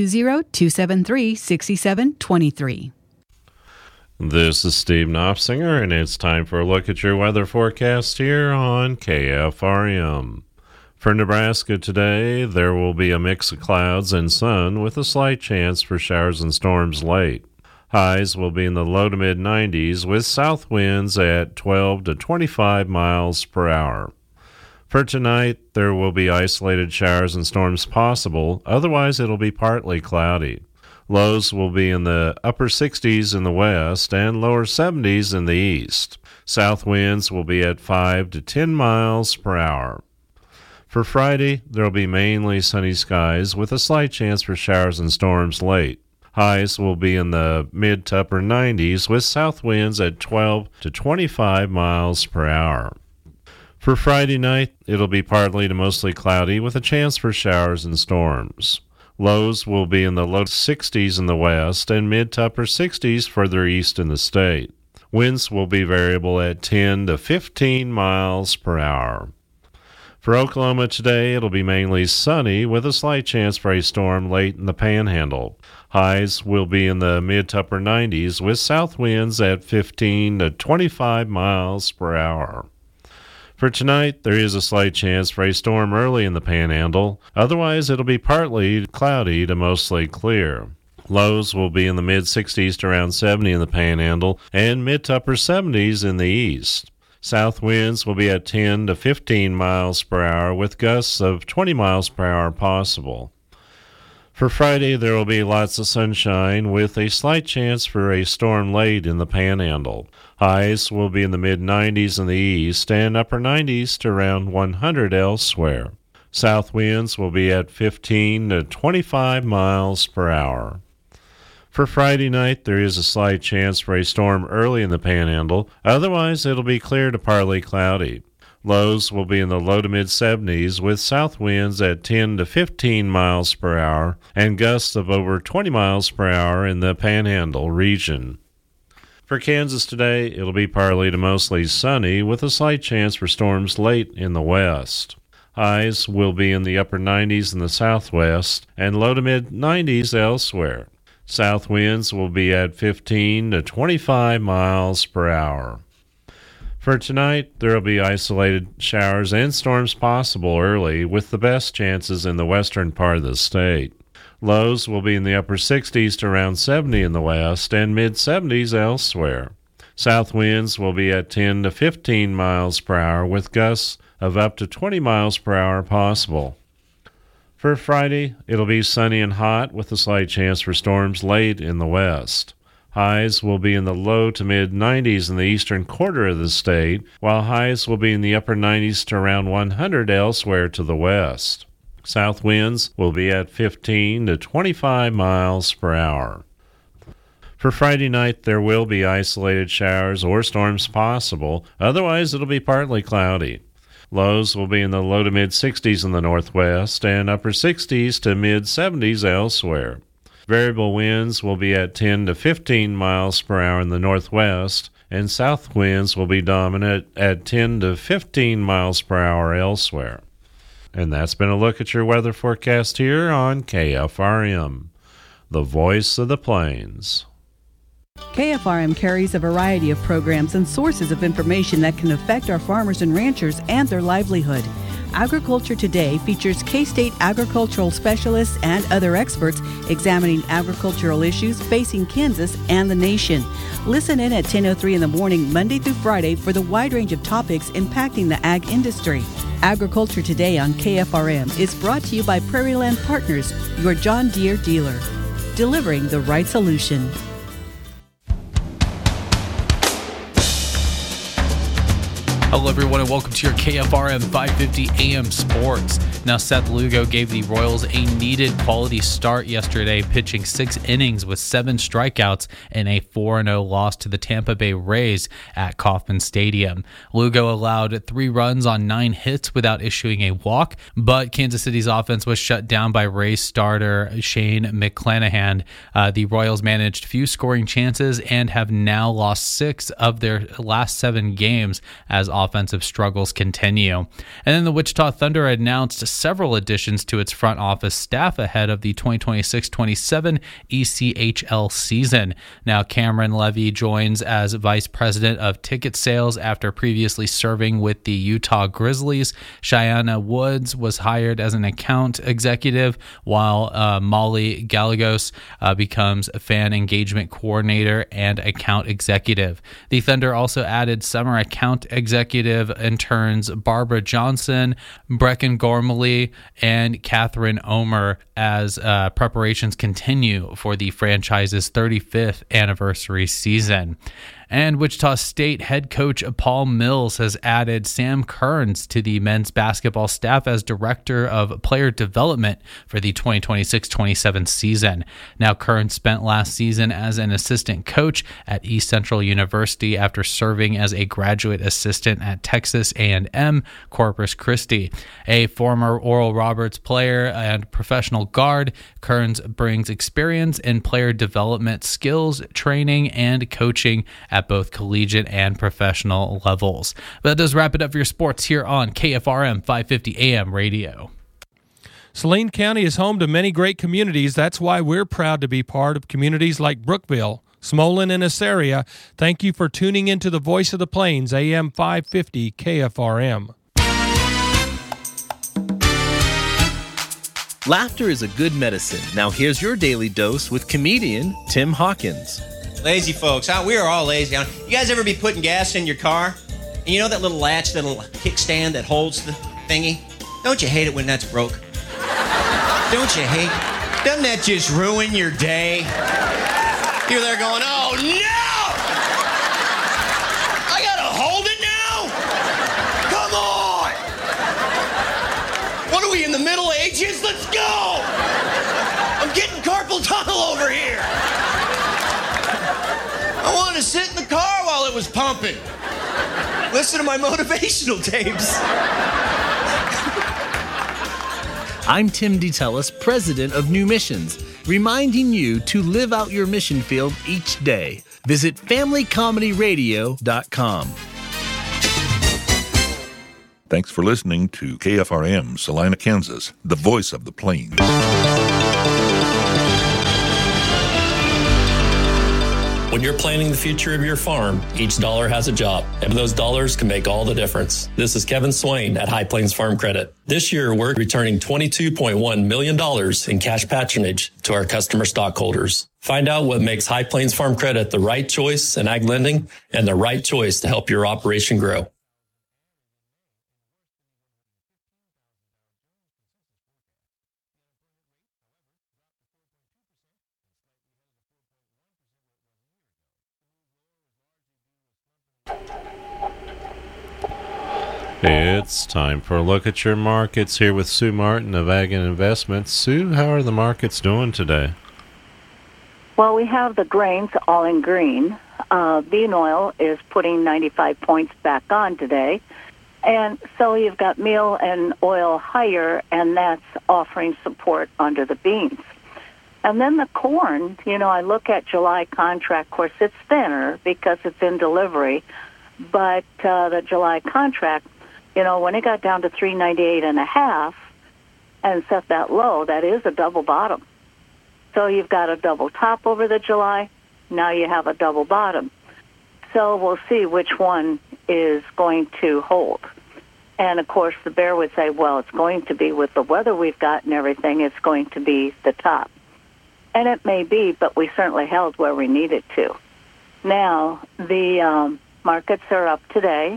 620-273-6723. This is Steve Knopfsinger, and it's time for a look at your weather forecast here on KFRM. For Nebraska today, there will be a mix of clouds and sun with a slight chance for showers and storms late. Highs will be in the low to mid-90s with south winds at 12 to 25 miles per hour. For tonight, there will be isolated showers and storms possible, otherwise it'll be partly cloudy. Lows will be in the upper 60s in the west and lower 70s in the east. South winds will be at 5 to 10 miles per hour. For Friday, there will be mainly sunny skies with a slight chance for showers and storms late. Highs will be in the mid to upper 90s with south winds at 12 to 25 miles per hour. For Friday night, it'll be partly to mostly cloudy with a chance for showers and storms. Lows will be in the low 60s in the west and mid to upper 60s further east in the state. Winds will be variable at 10 to 15 miles per hour. For Oklahoma today, it'll be mainly sunny with a slight chance for a storm late in the Panhandle. Highs will be in the mid to upper 90s with south winds at 15 to 25 miles per hour. For tonight, there is a slight chance for a storm early in the Panhandle. Otherwise, it'll be partly cloudy to mostly clear. Lows will be in the mid-60s to around 70 in the Panhandle and mid to upper 70s in the east. South winds will be at 10 to 15 miles per hour with gusts of 20 miles per hour possible. For Friday, there will be lots of sunshine with a slight chance for a storm late in the Panhandle. Highs will be in the mid-90s in the east and upper 90s to around 100 elsewhere. South winds will be at 15 to 25 miles per hour. For Friday night, there is a slight chance for a storm early in the Panhandle. Otherwise, it'll be clear to partly cloudy. Lows will be in the low to mid-70s with south winds at 10 to 15 miles per hour and gusts of over 20 miles per hour in the Panhandle region. For Kansas today, it'll be partly to mostly sunny with a slight chance for storms late in the west. Highs will be in the upper 90s in the southwest and low to mid-90s elsewhere. South winds will be at 15 to 25 miles per hour. For tonight, there will be isolated showers and storms possible early, with the best chances in the western part of the state. Lows will be in the upper 60s to around 70 in the west and mid-70s elsewhere. South winds will be at 10 to 15 miles per hour, with gusts of up to 20 miles per hour possible. For Friday, it'll be sunny and hot with a slight chance for storms late in the west. Highs will be in the low to mid-90s in the eastern quarter of the state, while highs will be in the upper 90s to around 100 elsewhere to the west. South winds will be at 15 to 25 miles per hour. For Friday night, there will be isolated showers or storms possible. Otherwise, it'll be partly cloudy. Lows will be in the low to mid-60s in the northwest and upper 60s to mid-70s elsewhere. Variable winds will be at 10 to 15 miles per hour in the northwest, and south winds will be dominant at 10 to 15 miles per hour elsewhere. And that's been a look at your weather forecast here on KFRM, the voice of the plains. KFRM carries a variety of programs and sources of information that can affect our farmers and ranchers and their livelihood. Agriculture Today features K-State agricultural specialists and other experts examining agricultural issues facing Kansas and the nation. Listen in at 10:03 in the morning, Monday through Friday, for the wide range of topics impacting the ag industry. Agriculture Today on KFRM is brought to you by Prairie Land Partners, your John Deere dealer, delivering the right solution. Hello, everyone, and welcome to your KFRM 550 AM Sports. Now, Seth Lugo gave the Royals a needed quality start yesterday, pitching 6 innings with 7 strikeouts in a 4-0 loss to the Tampa Bay Rays at Kauffman Stadium. Lugo allowed 3 runs on 9 hits without issuing a walk, but Kansas City's offense was shut down by Rays starter Shane McClanahan. The Royals managed few scoring chances and have now lost 6 of their last 7 games as offensive struggles continue. And then the Wichita Thunder announced several additions to its front office staff ahead of the 2026-27 ECHL season. Now, Cameron Levy joins as Vice President of Ticket Sales after previously serving with the Utah Grizzlies. Cheyenne Woods was hired as an account executive, while Molly Gallegos becomes fan engagement coordinator and account executive. The Thunder also added summer account executive interns Barbara Johnson, Brecken Gormley, and Catherine Omer as preparations continue for the franchise's 35th anniversary season. And Wichita State head coach Paul Mills has added Sam Kearns to the men's basketball staff as director of player development for the 2026-27 season. Now, Kearns spent last season as an assistant coach at East Central University after serving as a graduate assistant at Texas A&M Corpus Christi. A former Oral Roberts player and professional guard, Kearns brings experience in player development skills, training, and coaching at both collegiate and professional levels. But that does wrap it up for your sports here on KFRM 550 AM Radio. Saline County is home to many great communities. That's why we're proud to be part of communities like Brookville, Smolin, and Assaria. Thank you for tuning into the Voice of the Plains, AM 550 KFRM. Laughter is a good medicine. Now here's your daily dose with comedian Tim Hawkins. Lazy folks, we are all lazy. You guys ever be putting gas in your car? And you know that little latch, that little kickstand that holds the thingy? Don't you hate it when that's broke? Don't you hate? Doesn't that just ruin your day? You're there going, oh no! I gotta hold it now? Come on! What are we in the Middle Ages? Let's go! I'm getting carpal tunnel over here. I wanted to sit in the car while it was pumping. Listen to my motivational tapes. I'm Tim DeTellis, president of New Missions, reminding you to live out your mission field each day. Visit FamilyComedyRadio.com. Thanks for listening to KFRM, Salina, Kansas, the voice of the Plains. When you're planning the future of your farm, each dollar has a job, and those dollars can make all the difference. This is Kevin Swain at High Plains Farm Credit. This year, we're returning $22.1 million in cash patronage to our customer stockholders. Find out what makes High Plains Farm Credit the right choice in ag lending and the right choice to help your operation grow. It's time for a look at your markets here with Sue Martin of Ag and Investments. Sue, how are the markets doing today? Well, we have the grains all in green. Bean oil is putting 95 points back on today. And so you've got meal and oil higher, and that's offering support under the beans. And then the corn, I look at July contract. Of course, it's thinner because it's in delivery. But the July contract, when it got down to 398.5 and set that low, that is a double bottom. So you've got a double top over the July. Now you have a double bottom. So we'll see which one is going to hold. And, of course, the bear would say, well, it's going to be with the weather we've got and everything, it's going to be the top. And it may be, but we certainly held where we needed to. Now, the markets are up today.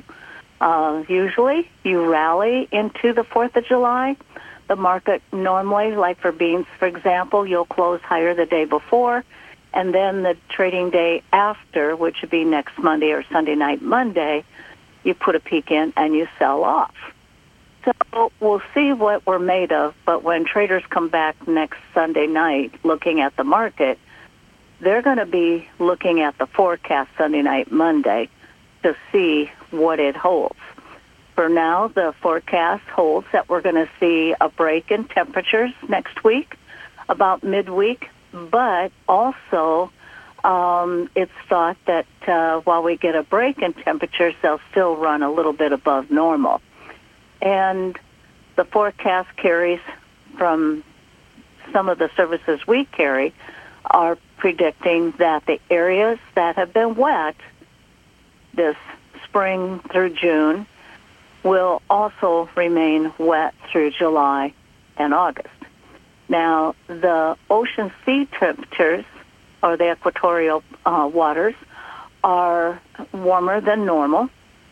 Usually you rally into the 4th of July. The market normally, like for beans, for example, you'll close higher the day before, and then the trading day after, which would be next Monday or Sunday night Monday, you put a peak in and you sell off. So we'll see what we're made of, but when traders come back next Sunday night looking at the market, they're going to be looking at the forecast Sunday night Monday to see what it holds. For now, the forecast holds that we're going to see a break in temperatures next week, about midweek, but also it's thought that while we get a break in temperatures, they'll still run a little bit above normal. And the forecast carries from some of the services we carry are predicting that the areas that have been wet this spring through June will also remain wet through July and August. Now, the ocean sea temperatures, or the equatorial waters, are warmer than normal,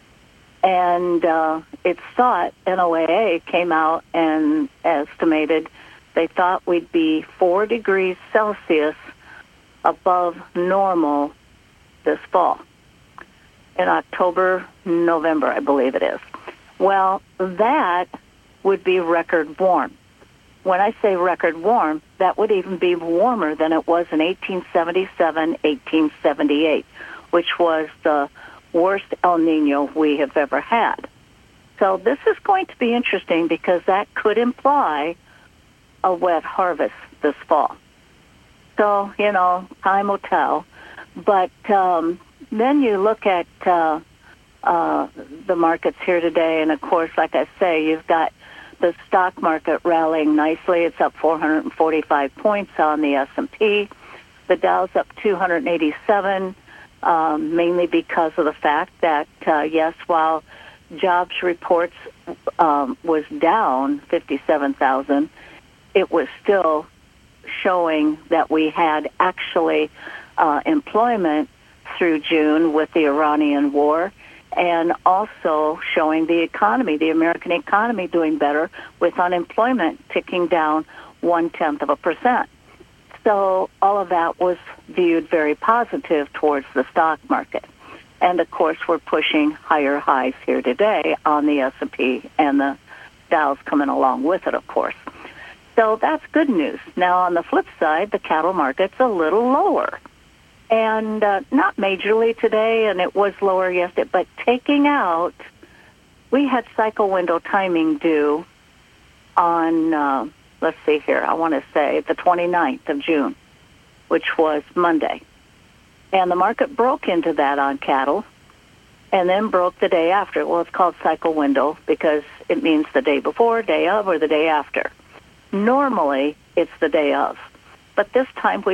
and it's thought, NOAA came out and estimated they thought we'd be 4 degrees Celsius above normal this fall. In October, November, I believe it is. Well, that would be record warm. When I say record warm, that would even be warmer than it was in 1877, 1878, which was the worst El Nino we have ever had. So this is going to be interesting because that could imply a wet harvest this fall. So, time will tell. But then you look at the markets here today, and of course, like I say, you've got the stock market rallying nicely. It's up 445 points on the S&P. The Dow's up 287, mainly because of the fact that, yes, while jobs reports was down 57,000, it was still showing that we had actually employment through June with the Iranian war, and also showing the economy, the American economy doing better with unemployment ticking down 0.1%. So all of that was viewed very positive towards the stock market. And, of course, we're pushing higher highs here today on the S&P, and the Dow's coming along with it, of course. So that's good news. Now, on the flip side, the cattle market's a little lower. And not majorly today, and it was lower yesterday, but taking out, we had cycle window timing due on, let's see here, I want to say the 29th of June, which was Monday. And the market broke into that on cattle and then broke the day after. Well, it's called cycle window because it means the day before, day of, or the day after. Normally, it's the day of. But this time we